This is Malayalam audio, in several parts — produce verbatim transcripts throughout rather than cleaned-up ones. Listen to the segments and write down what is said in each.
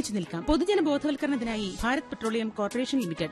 ഒരുമിച്ച് നിൽക്കാം. പൊതുജന ബോധവൽക്കരണത്തിനായി ഭാരത് പെട്രോളിയം കോർപ്പറേഷൻ ലിമിറ്റഡ്.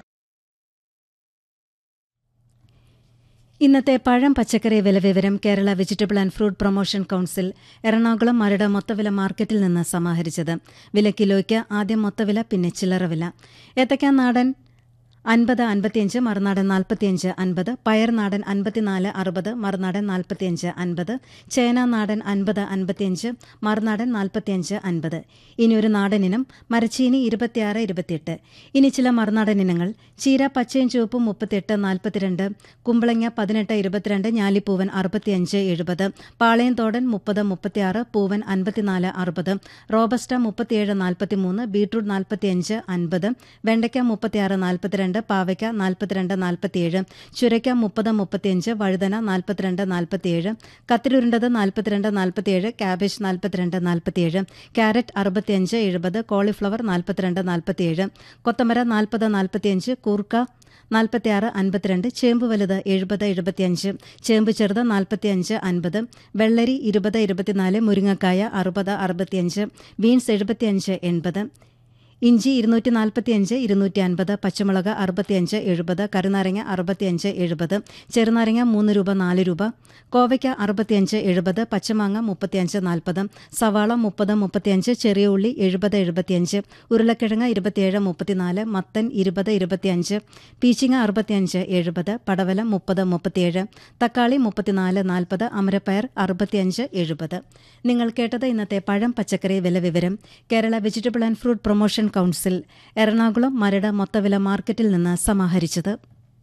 ഇന്നത്തെ പഴം പച്ചക്കറി വില വിവരം Kerala vegetable and fruit promotion council Ernakulam Maradu മൊത്തവില മാർക്കറ്റിൽ നിന്ന് സമാഹരിച്ചത്. വില കിലോയ്ക്ക് ആദ്യം മൊത്തവില, പിന്നെ ചില്ലറ വില. ഏത്തയ്ക്ക നാടൻ അൻപത് അൻപത്തിയഞ്ച്, മറുനാടൻ നാൽപ്പത്തിയഞ്ച് അൻപത്, പയർ നാടൻ അൻപത്തിനാല് അറുപത്, മറുനാടൻ നാൽപ്പത്തിയഞ്ച് അൻപത്, ചേന നാടൻ അൻപത് അൻപത്തിയഞ്ച്, മറുനാടൻ നാൽപ്പത്തിയഞ്ച് അൻപത്. ഇനി ഒരു നാടനിനം മരച്ചീനി ഇരുപത്തിയാറ് ഇരുപത്തിയെട്ട്. ഇനി ചില മറുനാടൻ ഇനങ്ങൾ: ചീര പച്ചയും ചുവപ്പും മുപ്പത്തിയെട്ട് നാൽപ്പത്തിരണ്ട്, കുമ്പളങ്ങ പതിനെട്ട് ഇരുപത്തിരണ്ട്, ഞാലിപ്പൂവൻ അറുപത്തിയഞ്ച് എഴുപത്, പാളയം തോടൻ മുപ്പത് മുപ്പത്തിയാറ്, പൂവൻ അൻപത്തിനാല് അറുപത്, റോബസ്റ്റ മുപ്പത്തിയേഴ് നാൽപ്പത്തിമൂന്ന്, ബീട്രൂട്ട് നാൽപ്പത്തിയഞ്ച് അൻപത്, വെണ്ടയ്ക്ക മുപ്പത്തിയാറ് നാൽപ്പത്തിരണ്ട്, പാവയ്ക്ക നാൽപ്പത്തിരണ്ട് നാൽപ്പത്തിയേഴ്, ചുരയ്ക്ക മുപ്പത് മുപ്പത്തിയഞ്ച്, വഴുതന നാൽപ്പത്തിരണ്ട് നാൽപ്പത്തിയേഴ്, കത്തിലുരുണ്ടത് നാൽപ്പത്തിരണ്ട് നാൽപ്പത്തിയേഴ്, ക്യാബേജ് നാൽപ്പത്തിരണ്ട് നാൽപ്പത്തിയേഴ്, ക്യാരറ്റ് അറുപത്തിയഞ്ച് എഴുപത്, കോളിഫ്ലവർ നാൽപ്പത്തിരണ്ട് നാൽപ്പത്തിയേഴ്, കൊത്തമര നാൽപ്പത് നാൽപ്പത്തിയഞ്ച്, കൂർക്ക നാൽപ്പത്തിയാറ് അൻപത്തിരണ്ട്, ചേമ്പ് വലുത് എഴുപത് എഴുപത്തിയഞ്ച്, ചേമ്പ് ചെറുത് നാൽപ്പത്തിയഞ്ച് അൻപത്, വെള്ളരി ഇരുപത് ഇരുപത്തിനാല്, മുരിങ്ങക്കായ അറുപത് അറുപത്തിയഞ്ച്, ബീൻസ് എഴുപത്തിയഞ്ച് എൺപത്, ഇഞ്ചി ഇരുന്നൂറ്റി നാൽപ്പത്തിയഞ്ച് ഇരുന്നൂറ്റി അൻപത്, പച്ചമുളക് അറുപത്തിയഞ്ച് എഴുപത്, കരുനാരങ്ങ അറുപത്തിയഞ്ച് എഴുപത്, ചെറുനാരങ്ങ മൂന്ന് രൂപ നാല് രൂപ, കോവയ്ക്ക അറുപത്തിയഞ്ച് എഴുപത്, പച്ചമാങ്ങ മുപ്പത്തിയഞ്ച് നാൽപ്പത്, സവാള മുപ്പത് മുപ്പത്തിയഞ്ച്, ചെറിയ ഉള്ളി എഴുപത് എഴുപത്തിയഞ്ച്, ഉരുളക്കിഴങ്ങ് ഇരുപത്തിയേഴ് മുപ്പത്തിനാല്, മത്തൻ ഇരുപത് ഇരുപത്തിയഞ്ച്, പീച്ചിങ്ങ അറുപത്തിയഞ്ച് എഴുപത്, പടവലം മുപ്പത് മുപ്പത്തിയേഴ്, തക്കാളി മുപ്പത്തിനാല് നാൽപ്പത്, അമരപ്പയർ അറുപത്തിയഞ്ച് എഴുപത്. നിങ്ങൾ കേട്ടത് ഇന്നത്തെ പഴം പച്ചക്കറി വില വിവരം Kerala vegetable and fruit promotion council Ernakulam Maradu മൊത്തവില മാർക്കറ്റിൽ നിന്ന് സമാഹരിച്ചത്.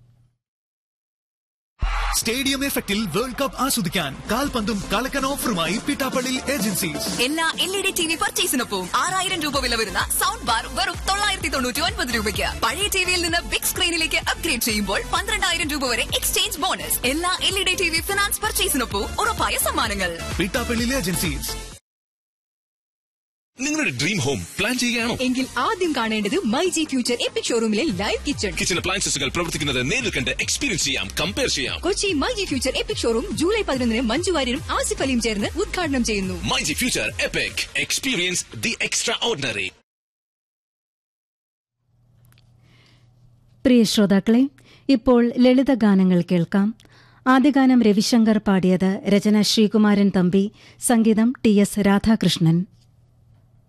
സ്റ്റേഡിയം എഫക്റ്റിൽ വേൾഡ് കപ്പ് ആസ്വദിക്കാൻ കാൽപന്തും കളക്കൻ ഓഫറുമായി പിട്ടാപ്പള്ളി ഏജൻസീസ്. എല്ലാ L E D T V പർച്ചേസിനൊപ്പം ആറായിരം രൂപ വില വരുന്ന സൗണ്ട് ബാർ വെറും തൊള്ളായിരത്തി തൊണ്ണൂറ്റി ഒൻപത് രൂപയ്ക്ക്. പഴയ ടിവിയിൽ നിന്ന് ബിഗ് സ്ക്രീനിലേക്ക് അപ്ഗ്രേഡ് ചെയ്യുമ്പോൾ പന്ത്രണ്ടായിരം രൂപ വരെ എക്സ്ചേഞ്ച് ബോണസ്. എല്ലാ L E D T V finance പർച്ചേസിനൊപ്പം ഉറപ്പായ സമ്മാനങ്ങൾ. പിട്ടാപ്പള്ളി ഏജൻസീസ്. നിങ്ങളുടെ ഡ്രീം ഹോം പ്ലാൻ ചെയ്യുകയാണോ? എങ്കിൽ ആദ്യം കാണേണ്ടത് my G future EPIC ഷോറൂമിലെ live kitchen. Kitchen അപ്ലയൻസസുകൾ പ്രവർത്തിക്കുന്നത് നേരിൽ കണ്ട് എക്സ്പീരിയൻസ് ചെയ്യാം, കമ്പയർ ചെയ്യാം. Kochi my G future EPIC showroom July പതിനൊന്നിന് മഞ്ജു വാര്യരും ആസിഫ് അലിയും ചേർന്ന് ഉദ്ഘാടനം ചെയ്യുന്നു. My G future EPIC, experience the extra ordinary. പ്രിയ ശ്രോതാക്കളെ, ഇപ്പോൾ ലളിത ഗാനങ്ങൾ കേൾക്കാം. ആദ്യ ഗാനം രവിശങ്കർ പാടിയത്, രചന ശ്രീകുമാരൻ തമ്പി, സംഗീതം ടി എസ് രാധാകൃഷ്ണൻ.